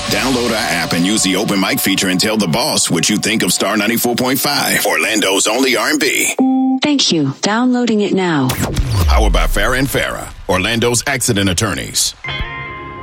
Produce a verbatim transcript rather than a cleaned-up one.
Download our app and use the open mic feature and tell the boss what you think of Star ninety-four point five, Orlando's only R and B. Thank you. Downloading it now. Powered by Farah and Farah, Orlando's accident attorneys.